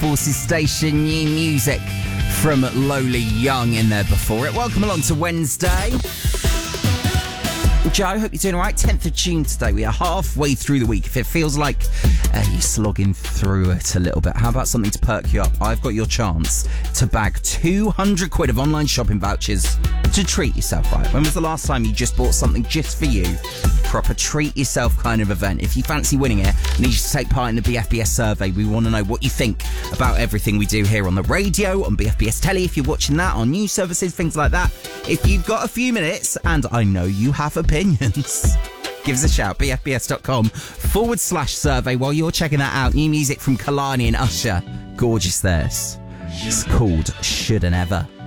Forces station. New music from Lola Young in there before it. Welcome along to Wednesday. Joe, hope you're doing all right. 10th of June today. We are halfway through the week. If it feels like you're slogging through it a little bit, how about something to perk you up? I've got your chance to bag 200 quid of online shopping vouchers to treat yourself, right? When was the last time you just bought something just for you? Proper treat yourself kind of event. If you fancy winning it, I need you to take part in the BFBS survey. We want to know what you think about everything we do here on the radio, on BFBS Telly, if you're watching that, on news services, things like that. If you've got a few minutes, and I know you have opinions, give us a shout, bfbs.com/survey. While you're checking that out, new music from Kalani and Usher. Gorgeous this. It's called Shoulda Never.